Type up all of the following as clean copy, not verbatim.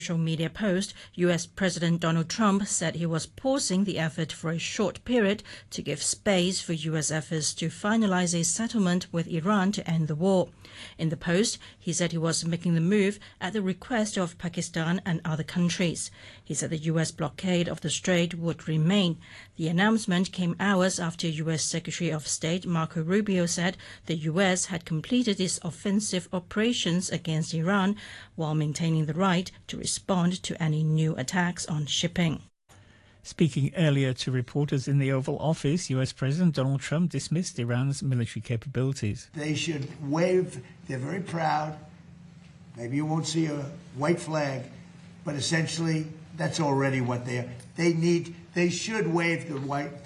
social media post, U.S. President Donald Trump said he was pausing the effort for a short period to give space for U.S. efforts to finalize a settlement with Iran to end the war. In the post, he said he was making the move at the request of Pakistan and other countries. He said the U.S. blockade of the strait would remain. The announcement came hours after U.S. Secretary of State Marco Rubio said the U.S. had completed its offensive operations against Iran while maintaining the right to respond to any new attacks on shipping. Speaking earlier to reporters in the Oval Office, U.S. President Donald Trump dismissed Iran's military capabilities. They should wave. They're very proud. Maybe you won't see a white flag, but essentially that's already what they are. They should wave the white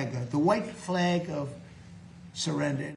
flag of surrender.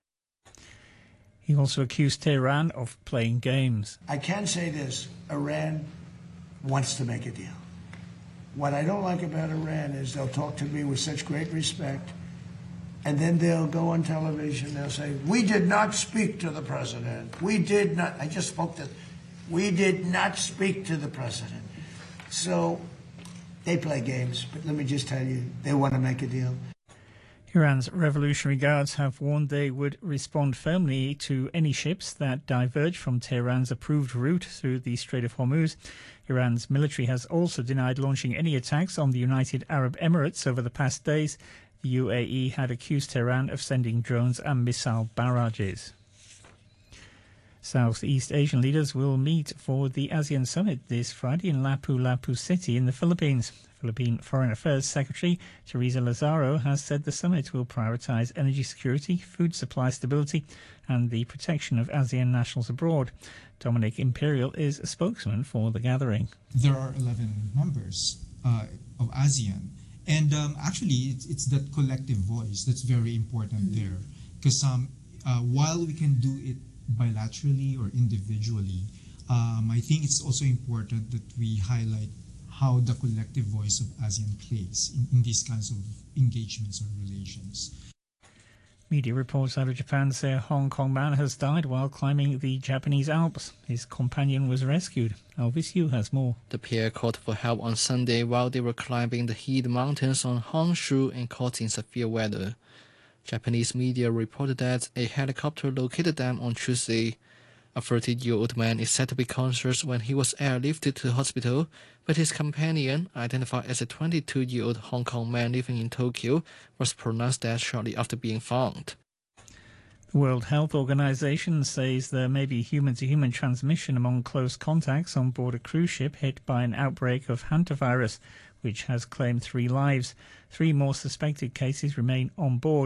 He also accused Tehran of playing games. I can say this: Iran wants to make a deal. What I don't like about Iran is they'll talk to me with such great respect, and then they'll go on television, they'll say, we did not speak to the president. We did not. I just spoke to. We did not speak to the president. So they play games, but let me just tell you, they want to make a deal. Iran's Revolutionary Guards have warned they would respond firmly to any ships that diverge from Tehran's approved route through the Strait of Hormuz. Iran's military has also denied launching any attacks on the United Arab Emirates over the past days. The UAE had accused Tehran of sending drones and missile barrages. Southeast Asian leaders will meet for the ASEAN summit this Friday in Lapu-Lapu City in the Philippines. Philippine Foreign Affairs Secretary Teresa Lazaro has said the summit will prioritize energy security, food supply stability and the protection of ASEAN nationals abroad. Dominic Imperial is a spokesman for the gathering. There are 11 members of ASEAN, and actually it's that collective voice that's very important there, because while we can do it bilaterally or individually, I think it's also important that we highlight how the collective voice of ASEAN plays in these kinds of engagements or relations. Media reports out of Japan say a Hong Kong man has died while climbing the Japanese Alps. His companion was rescued. Elvis Yu has more. The pair called for help on Sunday while they were climbing the Heide Mountains on Honshu and caught in severe weather. Japanese media reported that a helicopter located them on Tuesday. A 30-year-old man is said to be conscious when he was airlifted to the hospital, but his companion, identified as a 22-year-old Hong Kong man living in Tokyo, was pronounced dead shortly after being found. The World Health Organization says there may be human-to-human transmission among close contacts on board a cruise ship hit by an outbreak of hantavirus, which has claimed 3 lives. 3 more suspected cases remain on board.